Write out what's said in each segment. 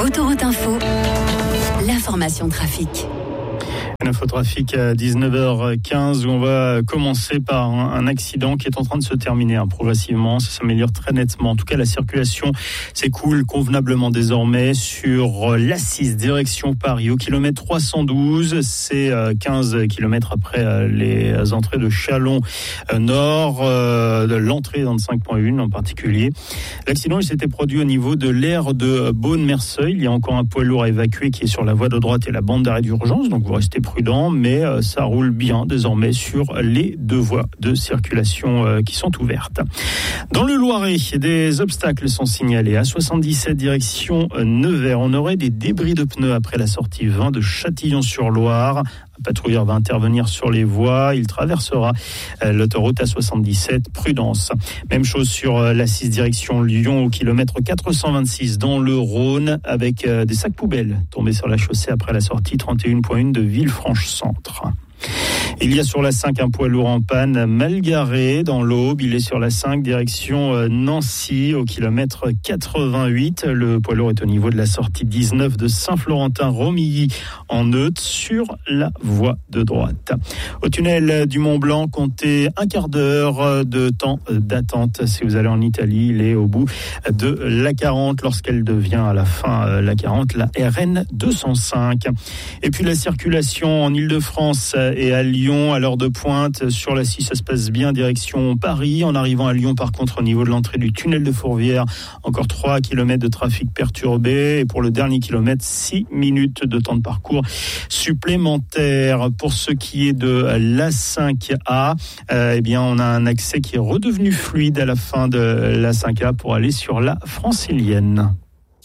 Autoroute Info, l'information trafic. L'infotrafic à 19h15 où on va commencer par un accident qui est en train de se terminer progressivement. Ça s'améliore très nettement. En tout cas, la circulation s'écoule convenablement désormais sur l'A6 direction Paris au kilomètre 312. C'est 15 kilomètres après les entrées de Châlons Nord, de l'entrée dans le 5.1 en particulier. L'accident il s'était produit au niveau de l'aire de Beaune-Merceuil. Il y a encore un poids lourd à évacuer qui est sur la voie de droite et la bande d'arrêt d'urgence. Donc vous restez prudent, mais ça roule bien désormais sur les deux voies de circulation qui sont ouvertes. Dans le Loiret, des obstacles sont signalés. À 77 direction Nevers, on aurait des débris de pneus après la sortie 20 de Châtillon-sur-Loire. Un patrouilleur va intervenir sur les voies. Il traversera l'autoroute A77. Prudence. Même chose sur la 6 direction Lyon au kilomètre 426 dans le Rhône avec des sacs poubelles tombés sur la chaussée après la sortie 31.1 de Villefranche-Centre. Il y a sur la 5 un poids lourd en panne mal garé dans l'Aube. Il est sur la 5 direction Nancy au kilomètre 88. Le poids lourd est au niveau de la sortie 19 de Saint-Florentin-Romilly en Neude sur la voie de droite. Au tunnel du Mont-Blanc, comptez un quart d'heure de temps d'attente. Si vous allez en Italie, il est au bout de la 40 lorsqu'elle devient à la fin la 40, la RN 205. Et puis la circulation en Île-de-France et à Lyon à l'heure de pointe sur la 6 ça se passe bien direction Paris. En arrivant à Lyon par contre au niveau de l'entrée du tunnel de Fourvière encore 3 km de trafic perturbé et pour le dernier kilomètre 6 minutes de temps de parcours supplémentaire. Pour ce qui est de l'A5A, eh bien on a un accès qui est redevenu fluide à la fin de l'A5A pour aller sur la Francilienne.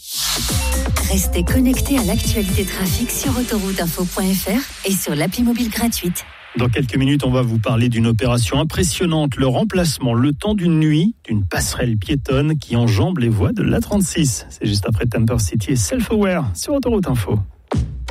Restez connectés à l'actualité trafic sur autorouteinfo.fr et sur l'appli mobile gratuite. Dans quelques minutes, on va vous parler d'une opération impressionnante, le remplacement, le temps d'une nuit, d'une passerelle piétonne qui enjambe les voies de l'A36. C'est juste après Temper City et Self-Aware sur Autoroute Info.